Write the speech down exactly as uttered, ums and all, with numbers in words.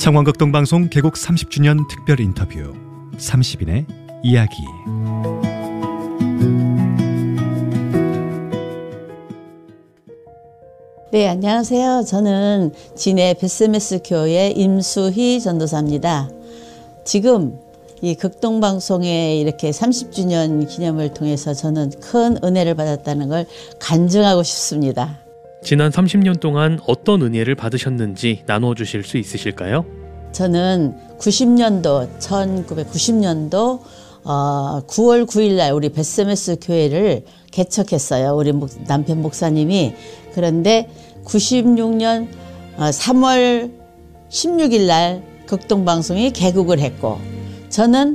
청원극동방송 개국 삼십 주년 특별 인터뷰 삼십 인의 이야기. 네, 안녕하세요. 저는 진해 베스메스 교회 임수희 전도사입니다. 지금 이 극동방송에 이렇게 삼십 주년 기념을 통해서 저는 큰 은혜를 받았다는 걸 간증하고 싶습니다. 지난 삼십 년 동안 어떤 은혜를 받으셨는지 나눠주실 수 있으실까요? 저는 구십 년도, 천구백구십 년도 어, 구월 구일 날 우리 베스메스 교회를 개척했어요. 우리 목, 남편 목사님이. 그런데 구십육 년 어, 삼월 십육일 날 극동방송이 개국을 했고, 저는